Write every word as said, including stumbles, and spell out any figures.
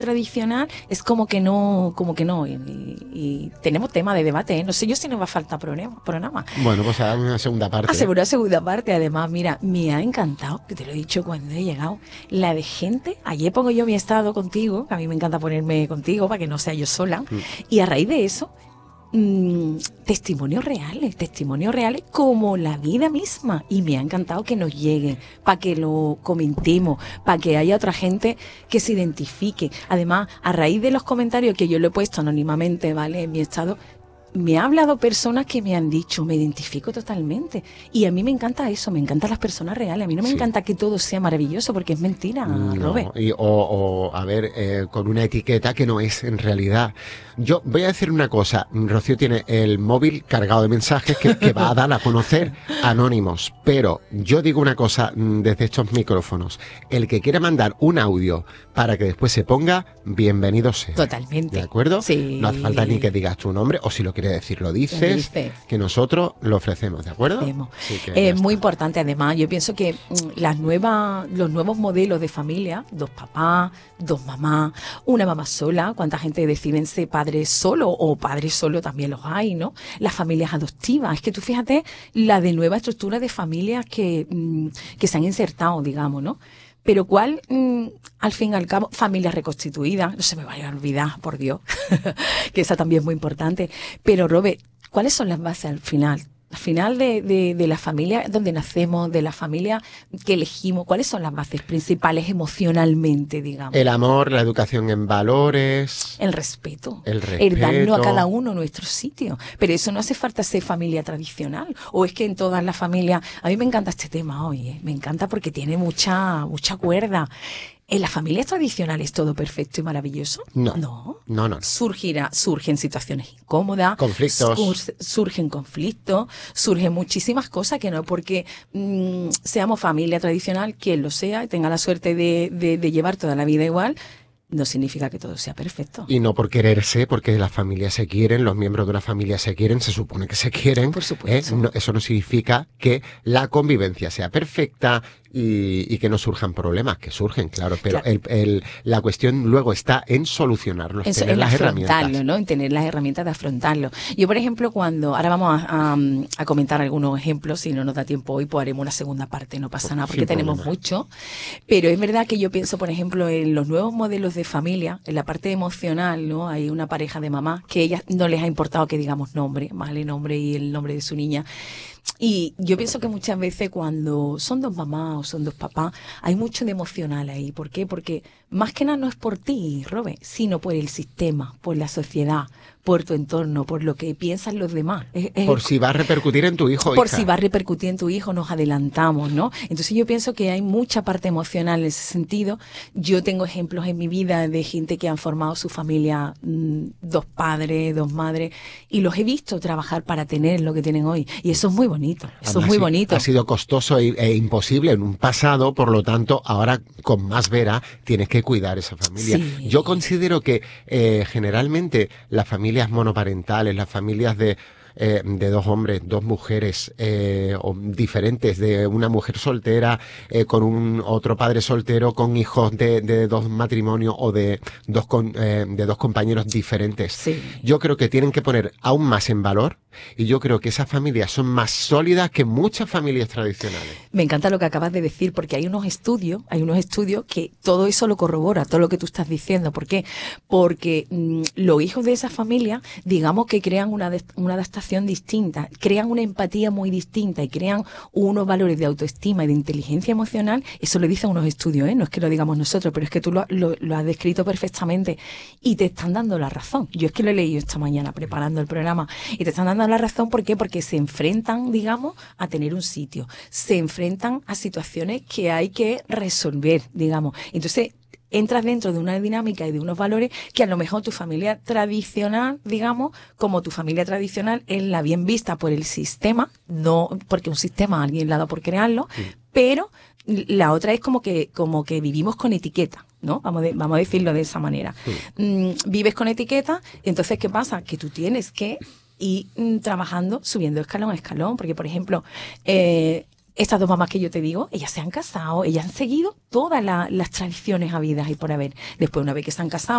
tradicional es como que no, como que no, y, y, y tenemos tema de debate, ¿eh? No sé yo si nos va a faltar programa. programa. Bueno, pues hagamos una segunda parte. Asegura segunda parte, además, mira, me ha encantado, que te lo he dicho cuando he llegado, la de gente, ayer pongo yo mi estado contigo, que a mí me encanta ponerme contigo para que no sea yo sola, mm. y a raíz de eso, mmm, testimonios reales, testimonios reales como la vida misma, y me ha encantado que nos lleguen, para que lo comentemos, para que haya otra gente que se identifique. Además, a raíz de los comentarios que yo lo he puesto anónimamente, ¿vale?, en mi estado, me ha hablado personas que me han dicho, me identifico totalmente. Y a mí me encanta eso, me encantan las personas reales. A mí no me sí. encanta que todo sea maravilloso, porque es mentira, no, Robert. Y, o, o, a ver, eh, con una etiqueta que no es en realidad. Yo voy a decir una cosa. Rocío tiene el móvil cargado de mensajes que, que va a dar a conocer anónimos. Pero yo digo una cosa desde estos micrófonos. El que quiera mandar un audio para que después se ponga, bienvenido sea. Totalmente. ¿De acuerdo? Sí. No hace falta ni que digas tu nombre, o si lo quieres decir, lo dices, lo dices. Que nosotros lo ofrecemos, ¿de acuerdo? Sí, es muy importante, además. Yo pienso que las nuevas, los nuevos modelos de familia, dos papás, dos mamás, una mamá sola, cuánta gente deciden ser padres solo o padres solo también los hay, ¿no? Las familias adoptivas, es que tú fíjate la de nueva estructura de familias que, que se han insertado, digamos, ¿no? Pero cuál, mmm, al fin y al cabo, familias reconstituidas, no se me vaya a olvidar, por Dios, que esa también es muy importante. Pero, Robert, ¿cuáles son las bases al final? Al final de, de, de la familia donde nacemos, de la familia que elegimos, ¿cuáles son las bases principales emocionalmente, digamos? El amor, la educación en valores. El respeto. El respeto. El darnos a cada uno nuestro sitio. Pero eso no hace falta ser familia tradicional. O es que en todas las familias... A mí me encanta este tema hoy, ¿eh? Me encanta porque tiene mucha, mucha cuerda. ¿En las familias tradicionales todo perfecto y maravilloso? No. No. No, no. Surgirá, surgen situaciones incómodas. Conflictos. Sur, surgen conflictos. Surgen muchísimas cosas que no porque mmm, seamos familia tradicional, quien lo sea, y tenga la suerte de, de, de llevar toda la vida igual, no significa que todo sea perfecto. Y no por quererse, porque las familias se quieren, los miembros de una familia se quieren, se supone que se quieren. Por supuesto. ¿eh? No, eso no significa que la convivencia sea perfecta y, y que no surjan problemas, que surgen, claro. Pero claro. El, el, la cuestión luego está en solucionarlos, en tener en las herramientas. ¿no? En tener las herramientas de afrontarlo. Yo, por ejemplo, cuando... Ahora vamos a, a, a comentar algunos ejemplos, si no nos da tiempo hoy, pues haremos una segunda parte, no pasa nada, porque tenemos problema. mucho. Pero es verdad que yo pienso, por ejemplo, en los nuevos modelos de familia, en la parte emocional, ¿no? Hay una pareja de mamás que ellas no les ha importado que digamos nombre, ¿vale? Nombre y el nombre de su niña. Y yo pienso que muchas veces cuando son dos mamás o son dos papás, hay mucho de emocional ahí. ¿Por qué? Porque más que nada no es por ti, Robert, sino por el sistema, por la sociedad, por tu entorno, por lo que piensan los demás. Es, es por el, si va a repercutir en tu hijo. Por hija. si va a repercutir en tu hijo, nos adelantamos, ¿no? Entonces yo pienso que hay mucha parte emocional en ese sentido. Yo tengo ejemplos en mi vida de gente que han formado su familia, mmm, dos padres, dos madres, y los he visto trabajar para tener lo que tienen hoy. Y eso es muy bonito, eso Además, es muy sí, bonito. Ha sido costoso e, e imposible en un pasado, por lo tanto, ahora con más vera tienes que cuidar esa familia. Sí. Yo considero que eh, generalmente las familias monoparentales, las familias de Eh, de dos hombres, dos mujeres eh, o diferentes, de una mujer soltera eh, con un otro padre soltero, con hijos de, de dos matrimonios o de dos, con, eh, de dos compañeros diferentes. Sí. Yo creo que tienen que poner aún más en valor y yo creo que esas familias son más sólidas que muchas familias tradicionales. Me encanta lo que acabas de decir porque hay unos estudios, hay unos estudios que todo eso lo corrobora, todo lo que tú estás diciendo. ¿Por qué? Porque mmm, los hijos de esas familias, digamos que crean una, una adaptación distinta, crean una empatía muy distinta y crean unos valores de autoestima y de inteligencia emocional. Eso lo dicen unos estudios, ¿eh? No es que lo digamos nosotros, pero es que tú lo, lo, lo has descrito perfectamente y te están dando la razón. Yo es que lo he leído esta mañana preparando el programa y te están dando la razón. ¿Por qué? Porque se enfrentan, digamos, a tener un sitio, se enfrentan a situaciones que hay que resolver, digamos. Entonces entras dentro de una dinámica y de unos valores que a lo mejor tu familia tradicional, digamos, como tu familia tradicional es la bien vista por el sistema, no porque un sistema alguien le ha dado por crearlo, sí. Pero la otra es como que como que vivimos con etiqueta, ¿no? Vamos, de, vamos a decirlo de esa manera. Sí. Mm, vives con etiqueta, entonces ¿qué pasa? Que tú tienes que ir mm, trabajando, subiendo escalón a escalón, porque por ejemplo, eh, estas dos mamás que yo te digo, ellas se han casado, ellas han seguido todas la- las tradiciones habidas y por haber. Después, una vez que se han casado,